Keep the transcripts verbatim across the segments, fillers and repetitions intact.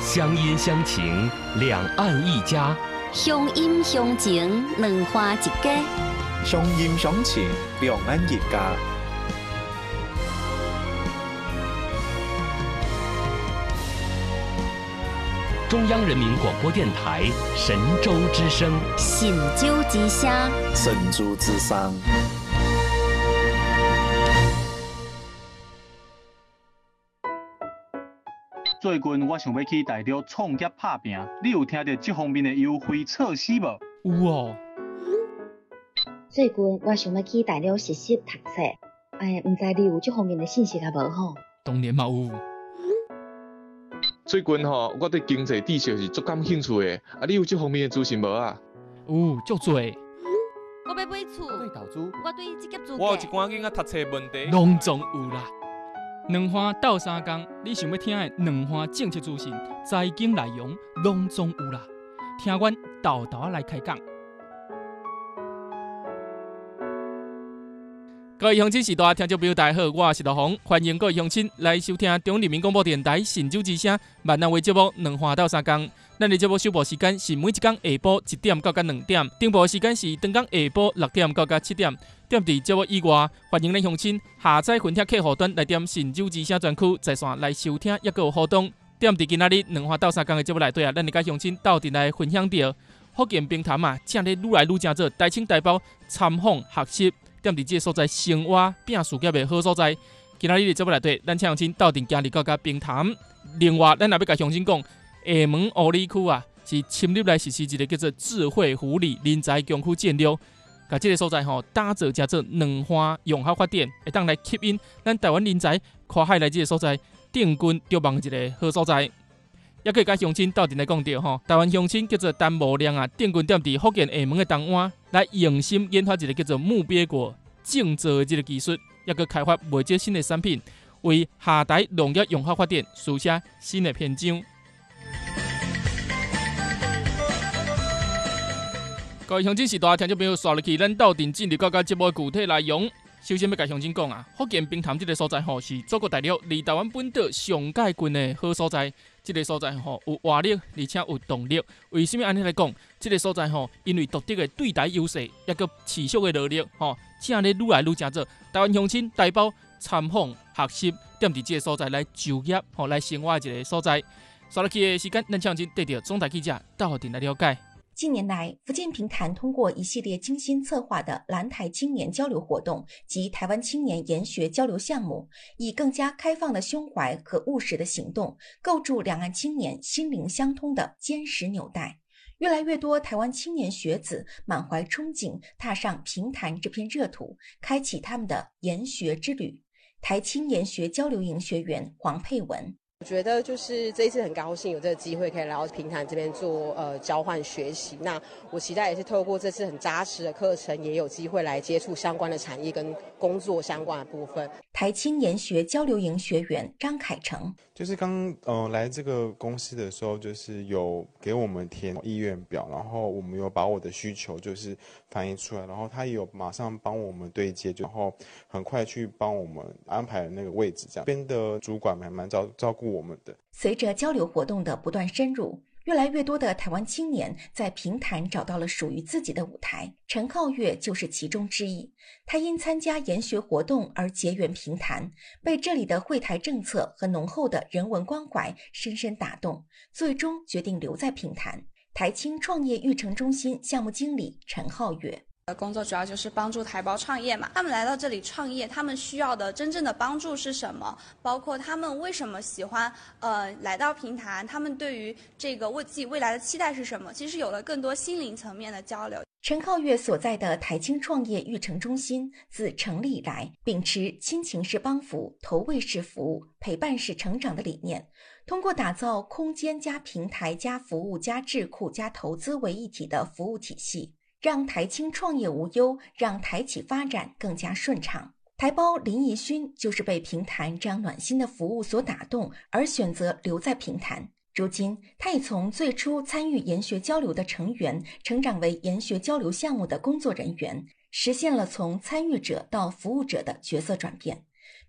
乡音乡情，两岸一家； 乡音乡情，两花一家； 乡音乡情，两岸一家。 中央人民广播电台神州之声， 神州之声， 神州之声。 最近我想要去大陆创业打拼，你有听到这方面的优惠措施无？ 有哦。 最近我想要去大陆实习读册，哎，唔知你有这方面的信息啊无吼？ 当然嘛有。 最近吼，我对经济知识是足感兴趣的，啊，你有这方面的资讯无啊？ 有，足多。 我要买厝， 我对投资， 我对职业资格， 我有一寡囡仔读册问题， 拢总有啦。两花斗三工，你想要听的两花政策资讯、财经内容，拢总有啦。听阮豆豆来开讲。各位乡亲、时代听众朋友，大家好，我是老洪，欢迎各位乡亲来收听中人民广播电台神州之声闽南话节目《两花斗三工》。咱的节目首播时间是每一天下晡一点到两点，顶播时间是当天下晡六点到七点。点伫节目以外，欢迎咱乡亲下载分贴客户端来点神州之声专区，在线来收听，也有互动。点伫今仔日两花斗三工的节目内底啊，咱来甲乡亲斗阵来分享到福建平潭啊，正咧愈来愈正做台青台胞参访学习。点伫这个所在生活拼事业的好所在。今仔日的节目内底，咱请乡亲斗阵行入到甲平潭。另外，咱也要甲乡亲讲，厦门湖里区啊，是深入来实施一个叫做智慧湖里人才强区战略。甲这个所在吼，打造成做两花融合发展，会当来吸引咱台湾人才跨海来这个所在定居着望一个好所在。也可以甲乡亲斗阵来讲到吼，台湾乡亲叫做陈某亮啊，定居点伫福建厦门的东湾，来用心研发一个叫做木鳖果种植的这个技术，也可开发未接新的产品，为下台农业融合发展书写新的篇章。各位乡亲时代听众朋友，刷入去，咱斗阵进入到甲节目的具体内容。首先要甲乡亲讲啊，福建平潭这个所在吼，是祖国大陆离台湾本岛上界近的好所在。这个所在吼有活力，而且有动力。为什么安尼来讲？这个所在吼，因为独特的对台优势，也个持续的努力吼，正咧愈来愈正做。台湾乡亲台胞参访学习，踮伫这个所在来就业吼，来生活的一个所在。刷入去的时间，咱乡亲得到总台记者到阵来了解。 近年来，福建平潭通过一系列精心策划的蓝台青年交流活动及台湾青年研学交流项目，以更加开放的胸怀和务实的行动，构筑两岸青年心灵相通的坚实纽带。越来越多台湾青年学子满怀憧憬，踏上平潭这片热土，开启他们的研学之旅。台青研学交流营学员黄佩文。 我觉得就是这一次很高兴有这个机会可以来到平潭这边做呃交换学习。那我期待也是透过这次很扎实的课程，也有机会来接触相关的产业跟工作相关的部分。 台青研学交流营学员张凯成， 就是刚呃来这个公司的时候，就是有给我们填意愿表，然后我们有把我的需求就是反映出来，然后他也有马上帮我们对接，然后很快去帮我们安排了那个位置，这样边的主管还蛮照照顾我们的。 随着交流活动的不断深入，越来越多的台湾青年在平潭找到了属于自己的舞台，陈浩月就是其中之一。他因参加研学活动而结缘平潭，被这里的惠台政策和浓厚的人文关怀深深打动，最终决定留在平潭。台青创业育成中心项目经理陈浩月。 工作主要就是帮助台胞创业嘛，他们来到这里创业，他们需要的真正的帮助是什么？包括他们为什么喜欢呃来到平潭，他们对于这个为自己未来的期待是什么？其实有了更多心灵层面的交流。 陈浩月所在的台青创业育成中心自成立以来，秉持亲情式帮扶、投喂式服务、陪伴式成长的理念，通过打造空间加平台加服务加智库加投资为一体的服务体系，让台青创业无忧，让台企发展更加顺畅。台胞林怡勋就是被平潭这样暖心的服务所打动，而选择留在平潭。如今，他已从最初参与研学交流的成员，成长为研学交流项目的工作人员，实现了从参与者到服务者的角色转变。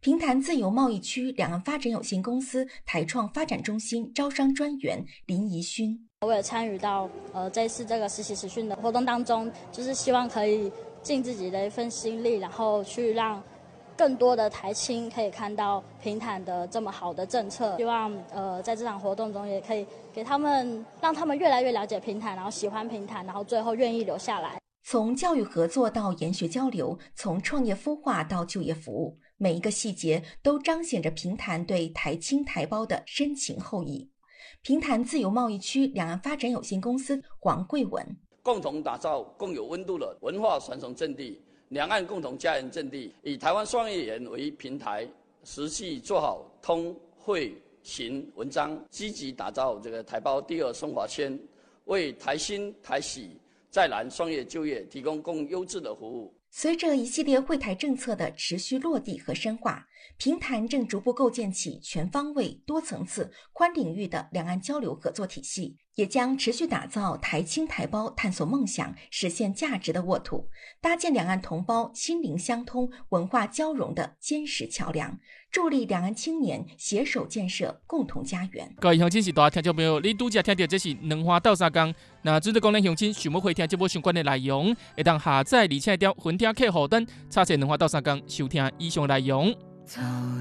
平潭自由贸易区两岸发展有限公司台创发展中心招商专员林怡勋。 我也参与到呃这次这个实习实训的活动当中，就是希望可以尽自己的一份心力，然后去让更多的台青可以看到平潭的这么好的政策。希望呃在这场活动中也可以给他们，让他们越来越了解平潭，然后喜欢平潭，然后最后愿意留下来。 从教育合作到研学交流，从创业孵化到就业服务，每一个细节都彰显着平潭对台青台胞的深情厚谊。平潭自由贸易区两岸发展有限公司黄桂文： 共同打造更有温度的文化传承阵地，两岸共同家园阵地，以台湾创业园为平台，实际做好通会行文章，积极打造这个台胞第二生活圈，为台新台喜在南创业就业提供更优质的服务。 随着一系列惠台政策的持续落地和深化，平潭正逐步构建起全方位、多层次、宽领域的两岸交流合作体系，也将持续打造台青台胞探索梦想、实现价值的沃土，搭建两岸同胞心灵相通、文化交融的坚实桥梁，助力两岸青年携手建设共同家园。 各位乡亲是大听众朋友，你拄则听到这是两花斗三工。那只是讲咱乡亲想要回听节目相关的内容，会当下载而且调分听客户端，查询两花斗三工收听以上内容。